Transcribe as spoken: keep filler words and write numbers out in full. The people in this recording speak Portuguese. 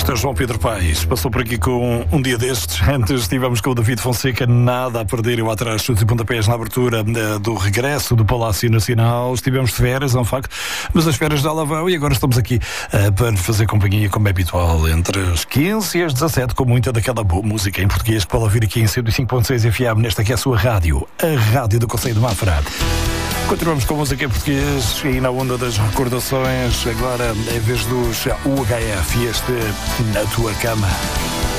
Este é João Pedro Paes. Passou por aqui com um dia destes. Antes estivemos com o David Fonseca, nada a perder. Eu atrás, chutes e pontapés na abertura uh, do regresso do Palácio Nacional. Estivemos de férias, é um facto, mas as férias já lá vão e agora estamos aqui uh, para fazer companhia, como é habitual, entre as quinze e as dezassete, com muita daquela boa música em português que pode ouvir aqui em cento e cinco ponto seis F M, nesta que é a sua rádio, a rádio do Conselho de Mafra. Continuamos com música em português e na onda das recordações, agora é vez dos U H F e este Na Tua Cama.